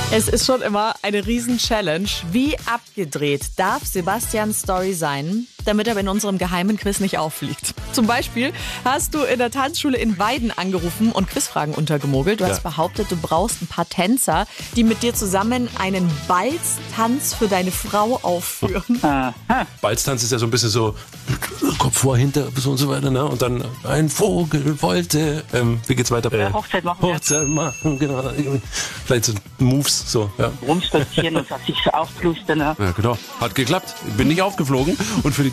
Es ist schon immer eine Riesen-Challenge. Wie abgedreht darf Sebastians Story sein, damit er in unserem geheimen Quiz nicht auffliegt? Zum Beispiel hast du in der Tanzschule in Weiden angerufen und Quizfragen untergemogelt. Du hast behauptet, du brauchst ein paar Tänzer, die mit dir zusammen einen Balztanz für deine Frau aufführen. Balztanz ist ja so ein bisschen so Kopf vor, hinter und so weiter, ne? Und dann ein Vogel wollte, wie geht's weiter? Hochzeit machen. Hochzeit machen, genau. Vielleicht so Moves, so, ja. Rumspazieren und sich so aufplustern. Ja, genau. Hat geklappt. Bin nicht aufgeflogen und für die